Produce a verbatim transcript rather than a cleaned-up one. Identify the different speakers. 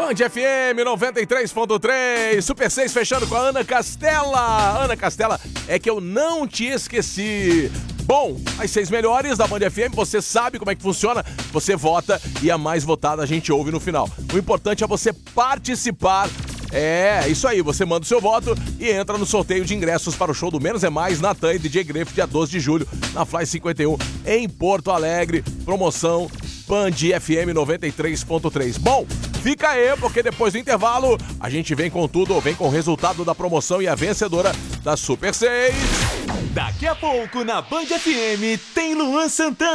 Speaker 1: Band F M noventa e três ponto três, Super seis fechando com a Ana Castela. Ana Castela, é que eu não te esqueci. Bom, as seis melhores da Band F M, você sabe como é que funciona, você vota e a mais votada a gente ouve no final. O importante é você participar. É, isso aí, você manda o seu voto e entra no sorteio de ingressos para o show do Menos é Mais, Natan e D J Grefo, dia doze de julho, na Fly cinquenta e um, em Porto Alegre. Promoção Band F M noventa e três ponto três. Bom, fica aí, porque depois do intervalo, a gente vem com tudo, vem com o resultado da promoção e a vencedora da Super seis.
Speaker 2: Daqui a pouco, na Band F M, tem Luan Santana.